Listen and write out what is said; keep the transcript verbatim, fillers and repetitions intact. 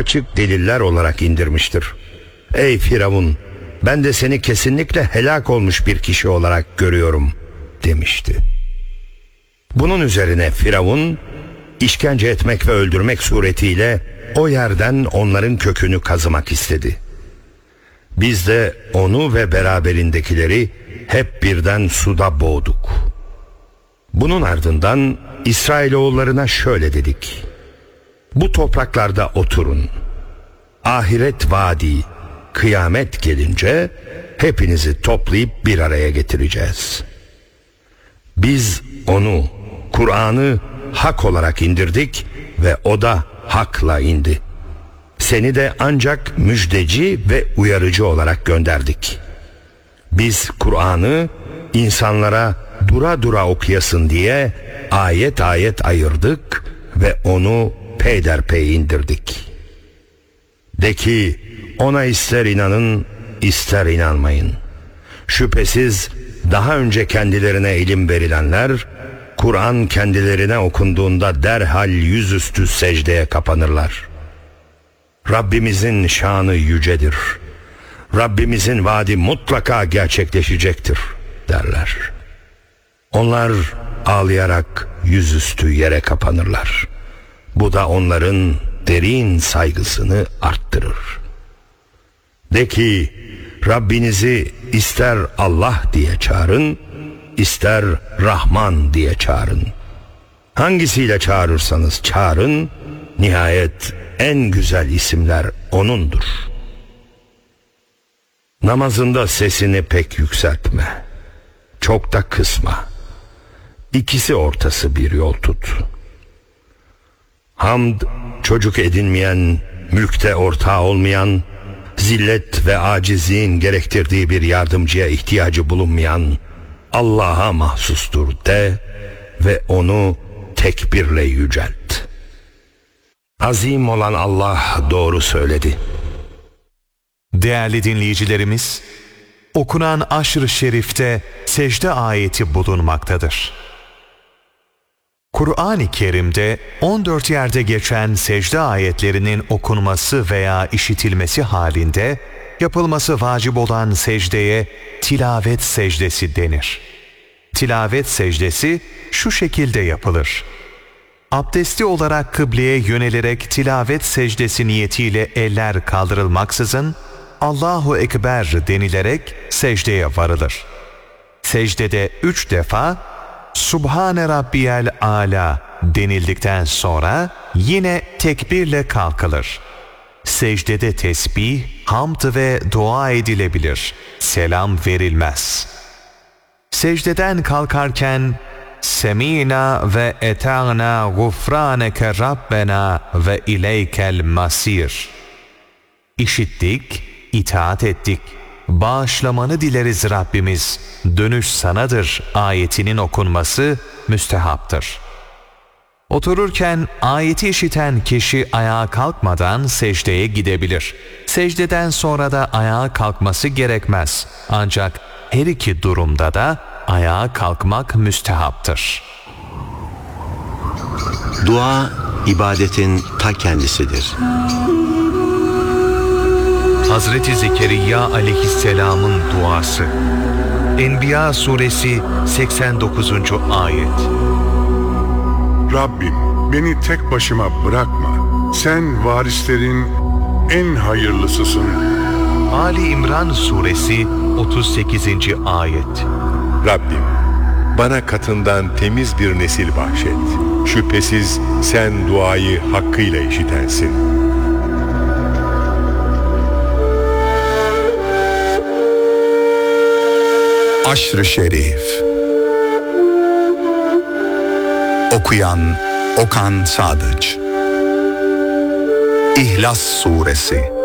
apaçık deliller olarak indirmiştir. Ey Firavun, ben de seni kesinlikle helak olmuş bir kişi olarak görüyorum demişti. Bunun üzerine Firavun işkence etmek ve öldürmek suretiyle o yerden onların kökünü kazımak istedi. Biz de onu ve beraberindekileri hep birden suda boğduk. Bunun ardından İsrailoğullarına şöyle dedik: bu topraklarda oturun. Ahiret vadi, kıyamet gelince hepinizi toplayıp bir araya getireceğiz. Biz onu, Kur'an'ı hak olarak indirdik ve o da hakla indi. Seni de ancak müjdeci ve uyarıcı olarak gönderdik. Biz Kur'an'ı insanlara dura dura okuyasın diye ayet ayet ayırdık ve onu peyderpey indirdik. De ki, ona ister inanın, ister inanmayın. Şüphesiz daha önce kendilerine ilim verilenler, Kur'an kendilerine okunduğunda derhal yüzüstü secdeye kapanırlar. Rabbimizin şanı yücedir. Rabbimizin vaadi mutlaka gerçekleşecektir derler. Onlar ağlayarak yüzüstü yere kapanırlar. Bu da onların derin saygısını arttırır. De ki, Rabbinizi ister Allah diye çağırın, ister Rahman diye çağırın. Hangisiyle çağırırsanız çağırın, nihayet en güzel isimler O'nundur. Namazında sesini pek yükseltme, çok da kısma. İkisi ortası bir yol tut. Hamd, çocuk edinmeyen, mülkte ortağı olmayan, zillet ve acizliğin gerektirdiği bir yardımcıya ihtiyacı bulunmayan Allah'a mahsustur de ve onu tekbirle yücelt. Azim olan Allah doğru söyledi. Değerli dinleyicilerimiz, okunan Aşr-ı Şerif'te secde ayeti bulunmaktadır. Kur'an-ı Kerim'de on dört yerde geçen secde ayetlerinin okunması veya işitilmesi halinde yapılması vacip olan secdeye tilavet secdesi denir. Tilavet secdesi şu şekilde yapılır: abdestli olarak kıbleye yönelerek tilavet secdesi niyetiyle eller kaldırılmaksızın Allahu Ekber denilerek secdeye varılır. Secdede üç defa Subhane Rabbiyel Âlâ denildikten sonra yine tekbirle kalkılır. Secdede tesbih, hamd ve dua edilebilir. Selam verilmez. Secdeden kalkarken Semînâ ve etânâ gufrâneke Rabbena ve ileykel masîr. İşittik, itaat ettik. Bağışlamanı dileriz Rabbimiz, dönüş sanadır ayetinin okunması müstehaptır. Otururken ayeti işiten kişi ayağa kalkmadan secdeye gidebilir. Secdeden sonra da ayağa kalkması gerekmez. Ancak her iki durumda da ayağa kalkmak müstehaptır. Dua, ibadetin ta kendisidir. Hazreti Zekeriya aleyhisselamın duası. Enbiya suresi seksen dokuzuncu ayet. Rabbim, beni tek başıma bırakma. Sen varislerin en hayırlısısın. Ali İmran suresi otuz sekizinci ayet. Rabbim, bana katından temiz bir nesil bahşet. Şüphesiz sen duayı hakkıyla işitensin. Aşr-ı Şerif. Okuyan Okan Sadıç. İhlas Suresi.